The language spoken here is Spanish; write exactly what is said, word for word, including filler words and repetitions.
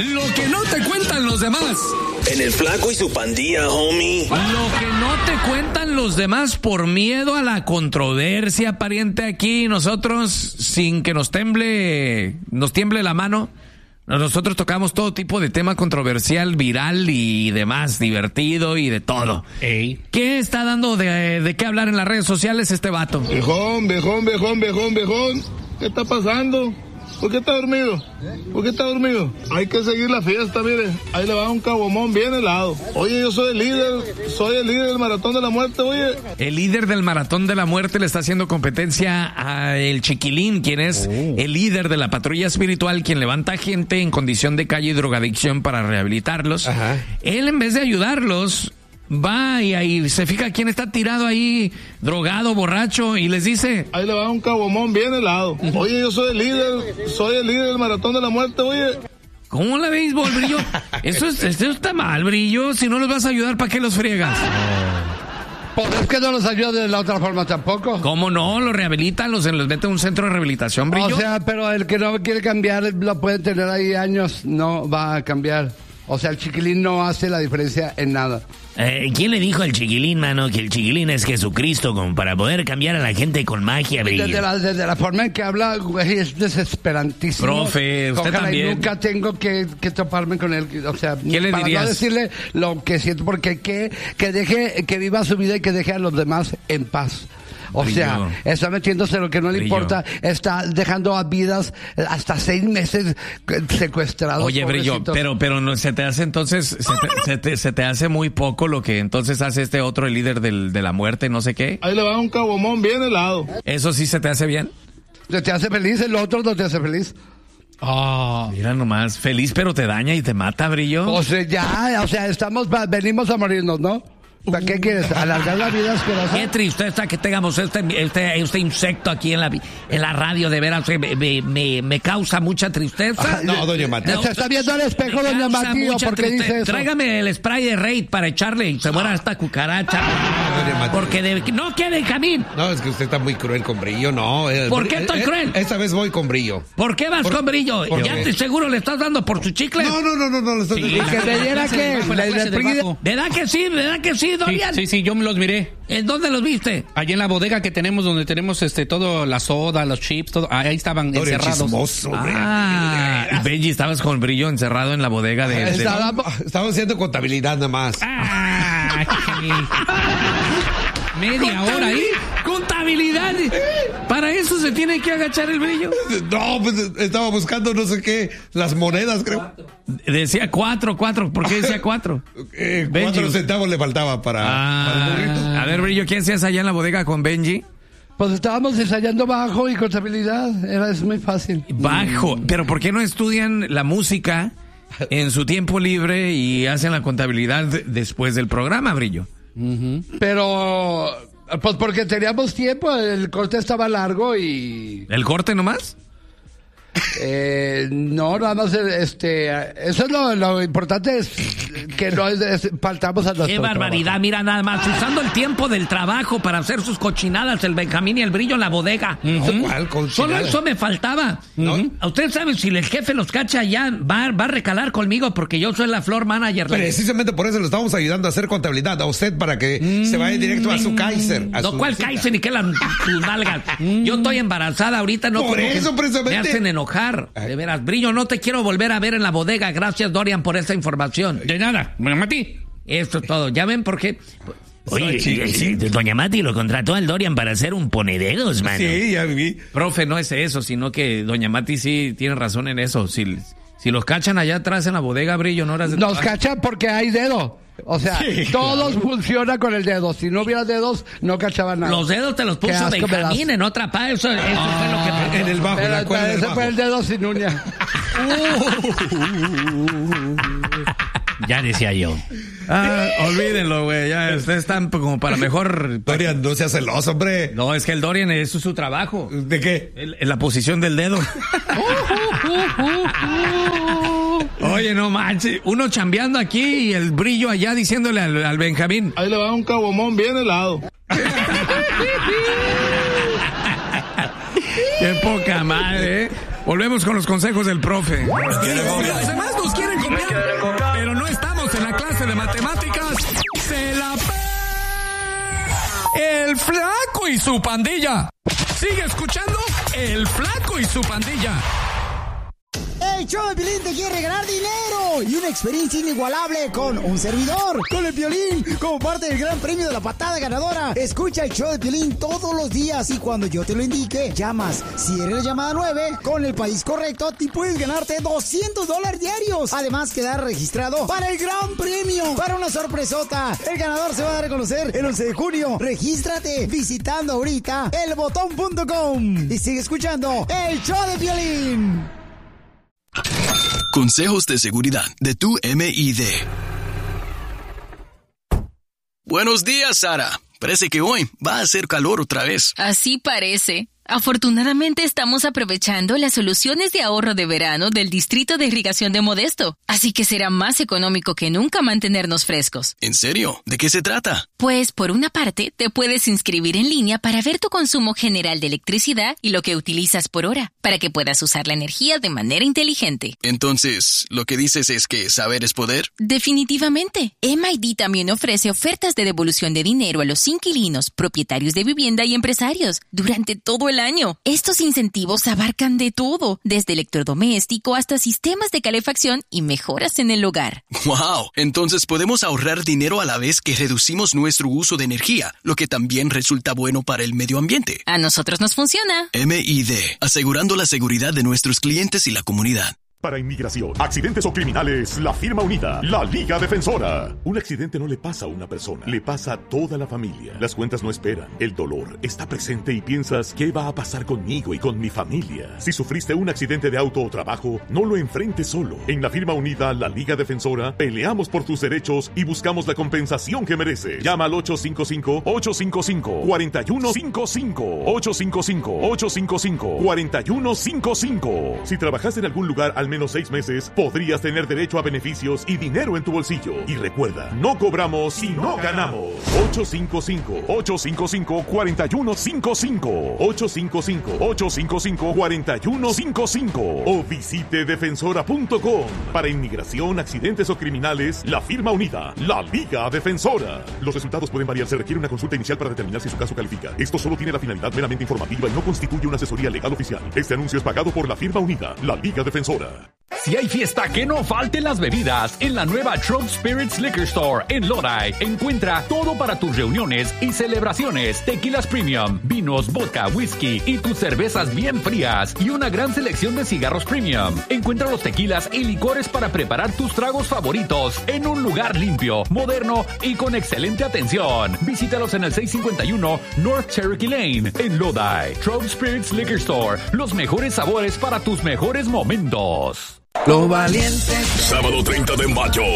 Lo que no te cuentan los demás. En el Flaco y su pandilla, homie. Lo que no te cuentan los demás por miedo a la controversia, pariente. Aquí nosotros, sin que nos temble, nos tiemble la mano, nosotros tocamos todo tipo de tema controversial, viral y demás, divertido y de todo. Ey. ¿Qué está dando de, de qué hablar en las redes sociales este vato? Viejón, viejón, viejón, viejón, viejón. ¿Qué está pasando? ¿Por qué está dormido? ¿Por qué está dormido? Hay que seguir la fiesta, mire. Ahí le va un cabomón bien helado. Oye, yo soy el líder, soy el líder del Maratón de la Muerte, oye. El líder del Maratón de la Muerte le está haciendo competencia a el Chiquilín, quien es oh. el líder de la patrulla espiritual, quien levanta gente en condición de calle y drogadicción para rehabilitarlos. Ajá. Él, en vez de ayudarlos, va y ahí se fija quién está tirado ahí, drogado, borracho, y les dice... Ahí le va un cabomón bien helado. Oye, yo soy el líder, soy el líder del Maratón de la Muerte, oye. ¿Cómo la veis, vos, Brillo? Eso, es, esto está mal, Brillo. Si no los vas a ayudar, ¿para qué los friegas? Pues es que no los ayuda de la otra forma tampoco. ¿Cómo no? Los rehabilitan, los, los mete a un centro de rehabilitación, Brillo. O sea, pero el que no quiere cambiar lo puede tener ahí años, no va a cambiar. O sea, el Chiquilín no hace la diferencia en nada. Eh, ¿Quién le dijo al Chiquilín, mano, que el Chiquilín es Jesucristo como para poder cambiar a la gente con magia, Brillo? Desde la, desde la forma en que habla, güey, es desesperantísimo. Profe, usted Ojalá también. Y nunca tengo que, que toparme con él. O sea, ¿qué le para dirías? no decirle lo que siento, porque que, que deje, que viva su vida y que deje a los demás en paz. O Brillo. sea, está metiéndose lo que no le Brillo. importa, está dejando a vidas hasta seis meses secuestrados. Oye, Brillo, pero pero no, se te hace entonces, se te, se, te, se te hace muy poco lo que entonces hace este otro, el líder del, de la muerte, no sé qué. Ahí le va un cabomón bien helado. ¿Eso sí se te hace bien? Se te hace feliz, el otro no te hace feliz. Oh. Mira nomás, feliz pero te daña y te mata, Brillo. O sea, ya, o sea, estamos, venimos a morirnos, ¿no? ¿Para qué quieres? ¿Alargar la vida asquerosa? Qué tristeza que tengamos este, este, este insecto aquí en la, en la radio, de veras, me, me, me causa mucha tristeza. No, doña Mati. Se está viendo al espejo, doña Mati, ¿por qué dice eso? Tráigame el spray de Raid para echarle y se muera esta cucaracha. Ah, porque de, no quede camín. No, es que usted está muy cruel con Brillo, no. Eh, ¿Por qué estoy eh, cruel? Esta vez voy con Brillo. ¿Por qué vas ¿Por, con Brillo? ¿Ya te seguro le estás dando por su chicle? No, no, no, no, no. Le estás sí, que me diera que... ¿Verdad que sí? ¿Verdad que sí, Dorian? Sí, sí, sí, yo me los miré. ¿En dónde los viste? Allá en la bodega que tenemos, donde tenemos este todo, la soda, los chips, todo. Ahí estaban Dorian encerrados. Chismoso, ah, Benji, estabas con Brillo encerrado en la bodega de... de... Estábamos, estábamos haciendo contabilidad nada más. Ah, media hora ahí. Contabilidad. ¿Para eso se tiene que agachar el Brillo? No, pues estaba buscando no sé qué, las monedas, creo. Decía cuatro, cuatro. ¿Por qué decía cuatro? eh, cuatro centavos le faltaba para, ah, para el burrito. A ver, Brillo, ¿quién hacías allá en la bodega con Benji? Pues estábamos ensayando bajo y contabilidad. Era, es muy fácil. Bajo. ¿Pero por qué no estudian la música en su tiempo libre y hacen la contabilidad después del programa, Brillo? Uh-huh. Pero... Pues porque teníamos tiempo, el corte estaba largo y... ¿El corte nomás? Eh, no, nada más, este, eso es lo, lo importante, es que no es, es, faltamos a nuestro ¡qué barbaridad! trabajo. Mira nada más, usando el tiempo del trabajo para hacer sus cochinadas, el Benjamín y el Brillo en la bodega. Uh-huh. ¿Cuál cochinada? Solo eso me faltaba. ¿No? ¿A ustedes saben si el jefe los cacha ya va, va a recalar conmigo porque yo soy la floor manager? Precisamente por eso lo estamos ayudando a hacer contabilidad a usted para que mm, se vaya directo a su Kaiser. A no, su ¿cuál visita. Kaiser ni qué las tus nalgas? Yo estoy embarazada ahorita, no. Por eso, precisamente. Me hacen enojar. De veras, Brillo, no te quiero volver a ver en la bodega. Gracias, Dorian, por esta información. De nada, doña Mati. Esto es todo. ¿Ya ven por qué? Oye, sí, sí, doña Mati lo contrató al Dorian para hacer un ponededos, mano. Sí, ya vi. Profe, no es eso, sino que doña Mati sí tiene razón en eso. Si, si los cachan allá atrás en la bodega, Brillo, no horas de... Nos cachan porque hay dedo. O sea, sí, todos claro. funciona con el dedo. Si no hubiera dedos, no cachaban nada. Los dedos te los puso Benjamín en otra parte. Eso, eso ah, fue lo que pasó. En el bajo, Pero, la cuerda ese del fue bajo. el dedo sin uña. Ya decía yo. Ah, olvídenlo, güey. Ya ustedes están como para mejor. Dorian, no seas celoso, hombre. No, es que el Dorian, eso es su trabajo. ¿De qué? El, en la posición del dedo. Oye, no manches. Uno chambeando aquí y el Brillo allá diciéndole al, al Benjamín. Ahí le va un cabomón bien helado. Qué poca madre, ¿eh? Volvemos con los consejos del profe. Los demás nos quieren copiar, pero no estamos en la clase de matemáticas. Se la pe... El Flaco y su pandilla. Sigue escuchando El Flaco y su pandilla. El show de Piolín te quiere regalar dinero y una experiencia inigualable con un servidor, con el Piolín, como parte del gran premio de la patada ganadora. Escucha el show de Piolín todos los días y cuando yo te lo indique, llamas. Si eres la llamada nueve, con el país correcto, te puedes ganarte doscientos dólares diarios. Además, quedar registrado para el gran premio, para una sorpresota. El ganador se va a dar a conocer el once de junio. Regístrate visitando ahorita el botón punto com y sigue escuchando el show de Piolín. Consejos de seguridad de tu M I D. Buenos días, Sara. Parece que hoy va a hacer calor otra vez. Así parece. Afortunadamente estamos aprovechando las soluciones de ahorro de verano del Distrito de Irrigación de Modesto, así que será más económico que nunca mantenernos frescos. ¿En serio? ¿De qué se trata? Pues, por una parte, te puedes inscribir en línea para ver tu consumo general de electricidad y lo que utilizas por hora, para que puedas usar la energía de manera inteligente. Entonces, ¿lo que dices es que saber es poder? Definitivamente. M I D también ofrece ofertas de devolución de dinero a los inquilinos, propietarios de vivienda y empresarios durante todo el año. Estos incentivos abarcan de todo, desde electrodoméstico hasta sistemas de calefacción y mejoras en el hogar. ¡Wow! Entonces podemos ahorrar dinero a la vez que reducimos nuestro uso de energía, lo que también resulta bueno para el medio ambiente. A nosotros nos funciona. M I D, asegurando la seguridad de nuestros clientes y la comunidad. Para inmigración, accidentes o criminales, la firma unida, la Liga Defensora. Un accidente no le pasa a una persona, le pasa a toda la familia. Las cuentas no esperan, el dolor está presente y piensas, ¿qué va a pasar conmigo y con mi familia? Si sufriste un accidente de auto o trabajo, no lo enfrentes solo. En la firma unida, la Liga Defensora, peleamos por tus derechos y buscamos la compensación que mereces. Llama al ocho cinco cinco, ocho cinco cinco, cuatro uno cinco cinco, ocho cinco cinco, ocho cinco cinco, cuatro uno cinco cinco. Si trabajas en algún lugar al menos seis meses, podrías tener derecho a beneficios y dinero en tu bolsillo. Y recuerda, no cobramos si no ganamos. ocho cinco cinco, ocho cinco cinco, cuatro uno cinco cinco, ocho cinco cinco, ocho cinco cinco, cuatro uno cinco cinco o visite defensora punto com. Para inmigración, accidentes o criminales, la firma unida, la Liga Defensora. Los resultados pueden variar, se requiere una consulta inicial para determinar si su caso califica. Esto solo tiene la finalidad meramente informativa y no constituye una asesoría legal oficial. Este anuncio es pagado por la firma unida, la Liga Defensora. Si hay fiesta, que no falten las bebidas. En la nueva Trope Spirits Liquor Store en Lodi, encuentra todo para tus reuniones y celebraciones. Tequilas premium, vinos, vodka, whisky y tus cervezas bien frías. Y una gran selección de cigarros premium. Encuentra los tequilas y licores para preparar tus tragos favoritos en un lugar limpio, moderno y con excelente atención. Visítalos en el seiscientos cincuenta y uno North Cherokee Lane en Lodi. Trope Spirits Liquor Store. Los mejores sabores para tus mejores momentos. Lo valiente. Sábado treinta de mayo,